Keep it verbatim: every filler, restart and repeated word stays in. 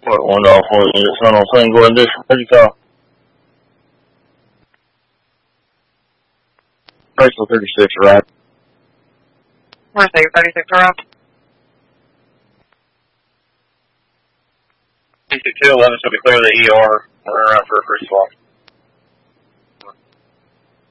Port one off one unit, son on plane going this. What'd you call? Personal thirty-six, right? I say thirty-six around. Two two eleven should be clear of the E R. We're around for a first swap.